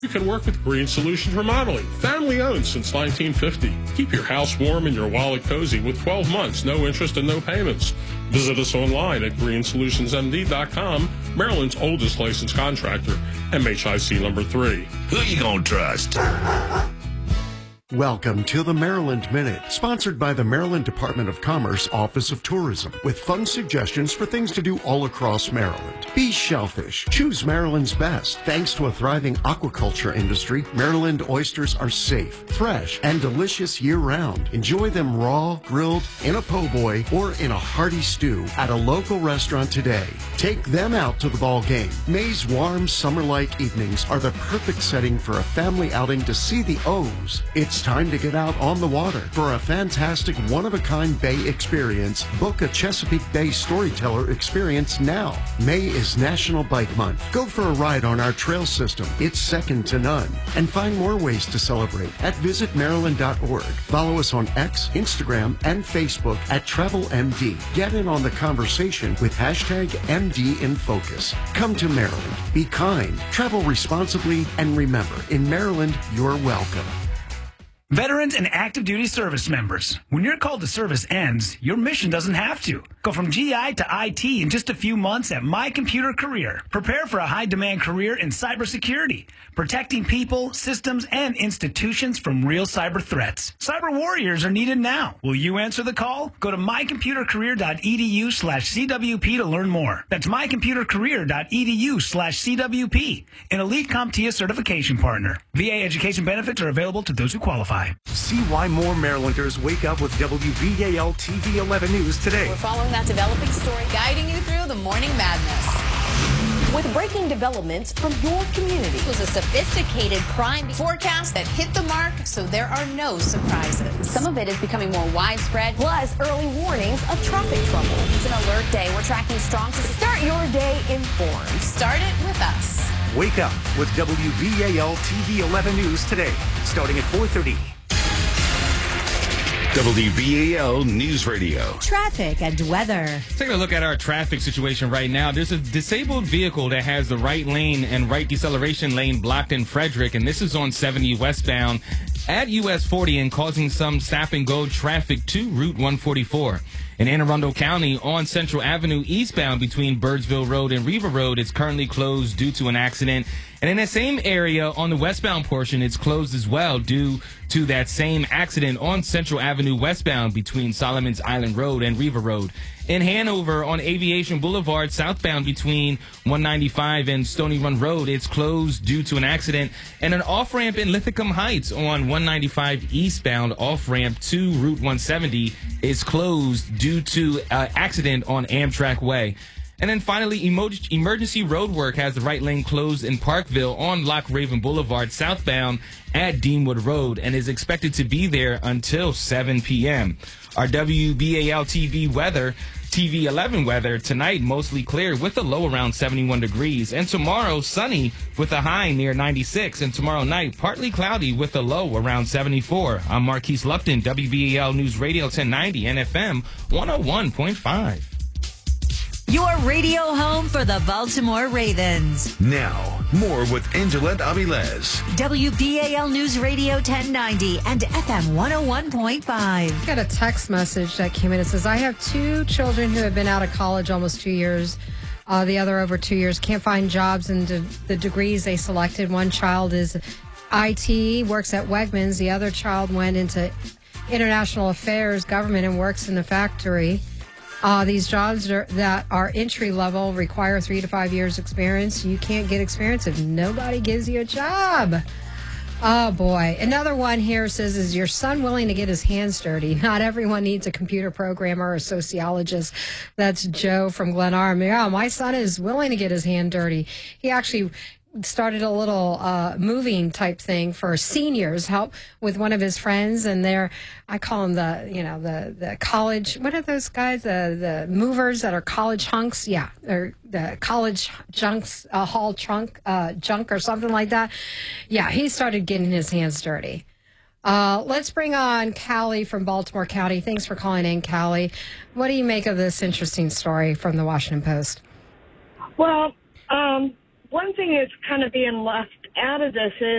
You can work with Green Solutions Remodeling, family owned since 1950. Keep your house warm and your wallet cozy with 12 months, no interest and no payments. Visit us online at greensolutionsmd.com, Maryland's oldest licensed contractor, MHIC number 3. Who you gonna trust? Welcome to the Maryland Minute, sponsored by the Maryland Department of Commerce Office of Tourism, with fun suggestions for things to do all across Maryland. Be shellfish. Choose Maryland's best. Thanks to a thriving aquaculture industry, Maryland oysters are safe, fresh, and delicious year-round. Enjoy them raw, grilled, in a po' boy, or in a hearty stew at a local restaurant today. Take them out to the ball game. May's warm, summer-like evenings are the perfect setting for a family outing to see the O's. It's time to get out on the water. For a fantastic one-of-a-kind bay experience, book a Chesapeake Bay Storyteller experience now. May is National Bike Month. Go for a ride on our trail system. It's second to none. And find more ways to celebrate at visitmaryland.org. Follow us on X, Instagram, and Facebook at TravelMD. Get in on the conversation with hashtag MD in Focus. Come to Maryland. Be kind. Travel responsibly. And remember, in Maryland, you're welcome. Veterans and active duty service members, when your call to service ends, your mission doesn't have to. Go from GI to IT in just a few months at My Computer Career. Prepare for a high-demand career in cybersecurity, protecting people, systems, and institutions from real cyber threats. Cyber warriors are needed now. Will you answer the call? Go to mycomputercareer.edu/CWP to learn more. That's mycomputercareer.edu/CWP, an elite CompTIA certification partner. VA education benefits are available to those who qualify. See why more Marylanders wake up with WBAL TV 11 News today. We're following that developing story, guiding you through the morning madness. With breaking developments from your community. It was a sophisticated crime forecast that hit the mark, so there are no surprises. Some of it is becoming more widespread, plus early warnings of traffic trouble. It's an alert day. We're tracking strong to start your day informed. Start it with us. Wake up with WBAL TV 11 News today, starting at 4:30. WBAL News Radio. Traffic and weather. Taking a look at our traffic situation right now. There's a disabled vehicle that has the right lane and right deceleration lane blocked in Frederick, and this is on 70 westbound at US 40 and causing some stop-and-go traffic to Route 144. In Anne Arundel County, on Central Avenue eastbound between Birdsville Road and Riva Road, it's currently closed due to an accident. And in that same area on the westbound portion, it's closed as well due to that same accident on Central Avenue westbound between Solomon's Island Road and Riva Road. In Hanover, on Aviation Boulevard southbound between 195 and Stony Run Road, it's closed due to an accident. And an off-ramp in Linthicum Heights on 195 eastbound off-ramp to Route 170 is closed due to an accident on Amtrak Way. And then finally, emergency road work has the right lane closed in Parkville on Loch Raven Boulevard southbound at Deanwood Road and is expected to be there until 7 p.m. Our WBAL TV 11 weather tonight mostly clear with a low around 71 degrees, and tomorrow sunny with a high near 96, and tomorrow night partly cloudy with a low around 74. I'm Marquise Lupton, WBAL News Radio 1090 and FM 101.5. Your radio home for the Baltimore Ravens. Now, more with Angelette Avilés. WBAL News Radio 1090 and FM 101.5. I got a text message that came in. It says, I have two children who have been out of college almost 2 years. The other over 2 years. Can't find jobs in the degrees they selected. One child is IT, works at Wegmans. The other child went into international affairs, government, and works in the factory. These jobs that are entry level require 3 to 5 years experience. You can't get experience if nobody gives you a job. Oh, boy. Another one here says, is your son willing to get his hands dirty? Not everyone needs a computer programmer or a sociologist. That's Joe from Glen Arm. Yeah, my son is willing to get his hand dirty. He actually started a little moving type thing for seniors, help with one of his friends, and I call them the college, what are those guys, the movers that are college hunks? Yeah, or the college junks, hall junk or something like that. Yeah, he started getting his hands dirty. Let's bring on Callie from Baltimore County. Thanks for calling in, Callie. What do you make of this interesting story from the Washington Post? Well, one thing is kind of being left added this